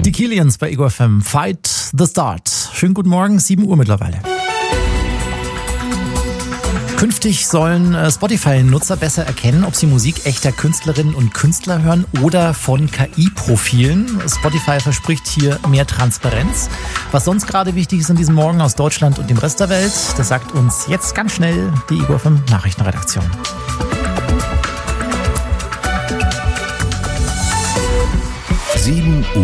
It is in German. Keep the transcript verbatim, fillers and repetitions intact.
Die Killians bei Ego F M. Fight the Start. Schönen guten Morgen, sieben Uhr mittlerweile. Künftig sollen Spotify-Nutzer besser erkennen, ob sie Musik echter Künstlerinnen und Künstler hören oder von K I-Profilen. Spotify verspricht hier mehr Transparenz. Was sonst gerade wichtig ist in diesem Morgen aus Deutschland und dem Rest der Welt, das sagt uns jetzt ganz schnell die Ego F M Nachrichtenredaktion. sieben Uhr.